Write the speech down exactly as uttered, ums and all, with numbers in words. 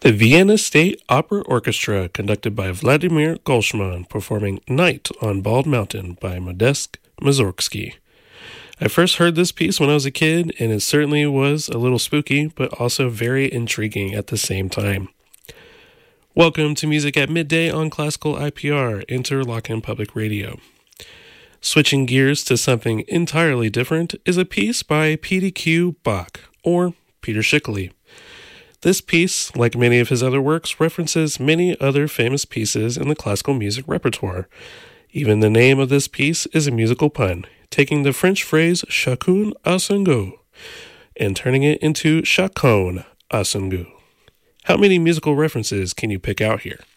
The Vienna State Opera Orchestra, conducted by Vladimir Golshman, performing Night on Bald Mountain by Modest Mussorgsky. I first heard this piece when I was a kid, and it certainly was a little spooky, but also very intriguing at the same time. Welcome to Music at Midday on Classical I P R, Interlochen Public Radio. Switching gears to something entirely different is a piece by P D Q Bach, or Peter Schickele. This piece, like many of his other works, references many other famous pieces in the classical music repertoire. Even the name of this piece is a musical pun, taking the French phrase chacun à son goût and turning it into chacun à son goût. How many musical references can you pick out here?